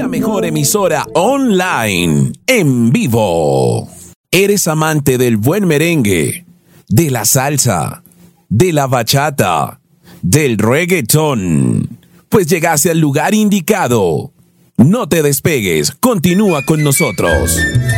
la mejor emisora online, en vivo. ¿Eres amante del buen merengue, de la salsa, de la bachata, del reggaetón? Pues llegaste al lugar indicado. No te despegues, continúa con nosotros.